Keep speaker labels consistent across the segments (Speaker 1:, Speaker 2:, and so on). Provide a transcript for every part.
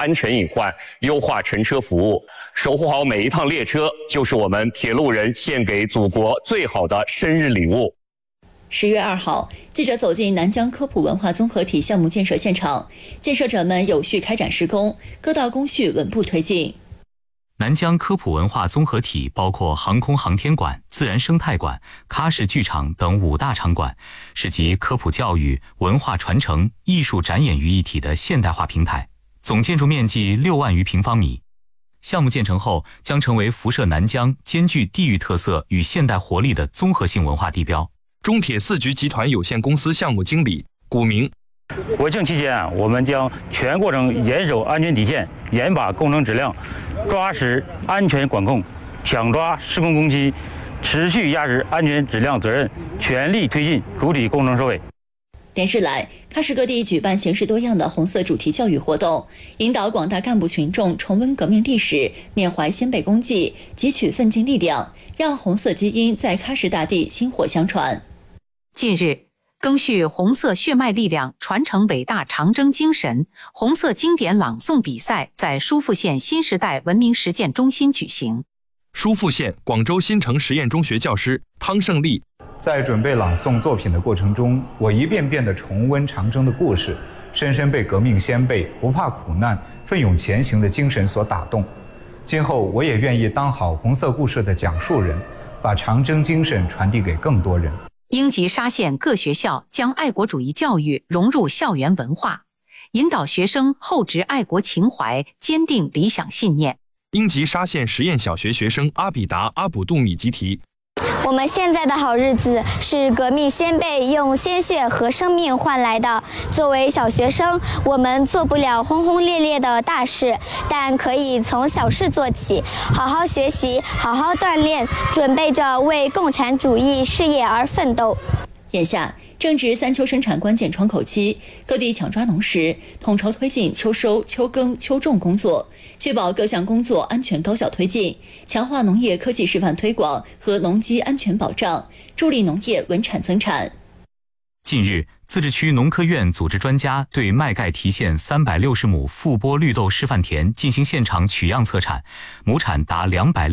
Speaker 1: 安全隐患，优化乘车服务。守护好每一趟列车，就是我们铁路人献给祖国最好的生日礼物。
Speaker 2: 10月2号，记者走进南疆科普文化综合体项目建设现场，建设者们有序开展施工，各道工序稳步推进。
Speaker 3: 南疆科普文化综合体包括航空航天馆、自然生态馆、喀什剧场等5大场馆，是集科普教育、文化传承、艺术展演于一体的现代化平台，总建筑面积6万余平方米。项目建成后，将成为辐射南疆兼具地域特色与现代活力的综合性文化地标。
Speaker 4: 中铁四局集团有限公司项目经理古明。
Speaker 5: 国庆期间，我们将全过程严守安全底线，严把工程质量，抓实安全管控，抢抓施工工期，持续压实安全质量责任，全力推进主体工程收尾。
Speaker 2: 连日来，喀什各地举办形式多样的红色主题教育活动，引导广大干部群众重温革命历史，缅怀先辈功绩，汲取奋进力量，让红色基因在喀什大地薪火相传。
Speaker 6: 近日，赓续红色血脉力量，传承伟大长征精神红色经典朗诵比赛在疏附县新时代文明实践中心举行。
Speaker 4: 疏附县广州新城实验中学教师汤胜利，
Speaker 7: 在准备朗诵作品的过程中，我一遍遍地重温长征的故事，深深被革命先辈不怕苦难、奋勇前行的精神所打动。今后我也愿意当好红色故事的讲述人，把长征精神传递给更多人。
Speaker 6: 英吉沙县各学校将爱国主义教育融入校园文化，引导学生厚植爱国情怀，坚定理想信念。
Speaker 4: 英吉沙县实验小学学生阿比达·阿卜杜米吉提。
Speaker 8: 我们现在的好日子是革命先辈用鲜血和生命换来的。作为小学生，我们做不了轰轰烈烈的大事，但可以从小事做起，好好学习，好好锻炼，准备着为共产主义事业而奋斗。
Speaker 2: 眼下正值3秋生产关键窗口期，各地抢抓农时，统筹推进秋收、秋耕、秋种工作，确保各项工作安全高效推进，强化农业科技示范推广和农机安全保障，助力农业稳产增产。
Speaker 3: 近日，自治区农科院组织专家对麦盖提县360亩复播绿豆示范田进行现场取样测产，亩产达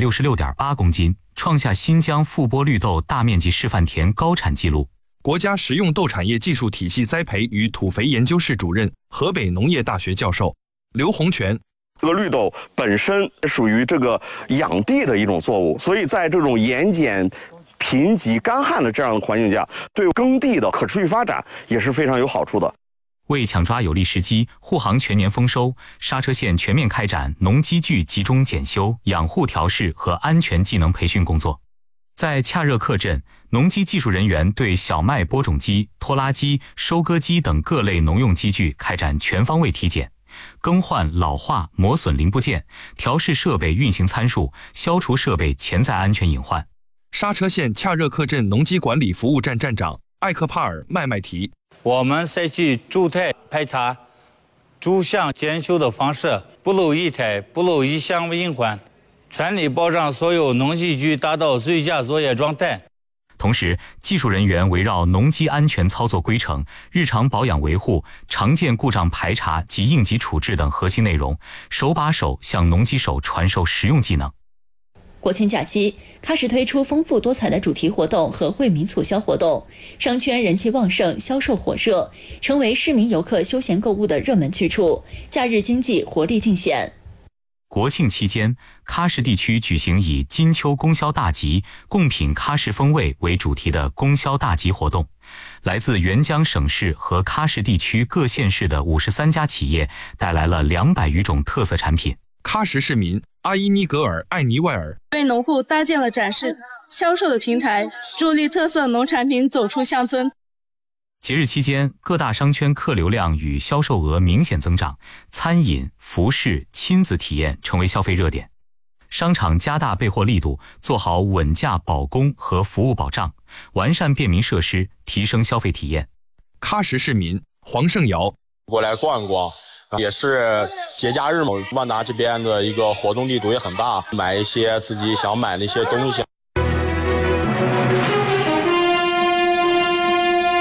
Speaker 3: 266.8公斤，创下新疆复播绿豆大面积示范田高产纪录。
Speaker 4: 国家食用豆产业技术体系栽培与土肥研究室主任、河北农业大学教授刘洪全。
Speaker 9: 这个绿豆本身属于这个养地的一种作物，所以在这种盐碱贫瘠干旱的这样的环境下，对耕地的可持续发展也是非常有好处的。
Speaker 3: 为抢抓有利时机，护航全年丰收，刹车县全面开展农机具集中检修、养护调试和安全技能培训工作。在恰热克镇，农机技术人员对小麦播种机、拖拉机、收割机等各类农用机具开展全方位体检，更换老化、磨损零部件，调试设备运行参数，消除设备潜在安全隐患。
Speaker 4: 刹车县恰热克镇农机管理服务站站长艾克帕尔麦麦提，
Speaker 10: 我们采取主态排查、主项检修的方式，不漏一态、不漏一项隐患，全力保障所有农机具达到最佳作业状态。
Speaker 3: 同时，技术人员围绕农机安全操作规程、日常保养维护、常见故障排查及应急处置等核心内容，手把手向农机手传授实用技能。
Speaker 2: 国庆假期，喀什推出丰富多彩的主题活动和惠民促销活动，商圈人气旺盛，销售火热，成为市民游客休闲购物的热门去处，假日经济活力尽显。
Speaker 3: 国庆期间，喀什地区举行以金秋供销大集、贡品喀什风味为主题的供销大集活动。来自沅江省市和喀什地区各县市的53家企业带来了200余种特色产品。
Speaker 4: 喀什市民阿伊尼格尔艾尼外尔
Speaker 11: 为农户搭建了展示、销售的平台，助力特色农产品走出乡村。
Speaker 3: 节日期间，各大商圈客流量与销售额明显增长，餐饮、服饰、亲子体验成为消费热点。商场加大备货力度，做好稳价保供和服务保障，完善便民设施，提升消费体验。
Speaker 4: 喀什市民黄胜尧
Speaker 12: 过来逛一逛，也是节假日嘛，万达这边的一个活动力度也很大，买一些自己想买的一些东西。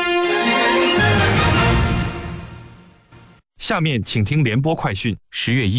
Speaker 4: 下面请听联播快讯。
Speaker 3: 10月1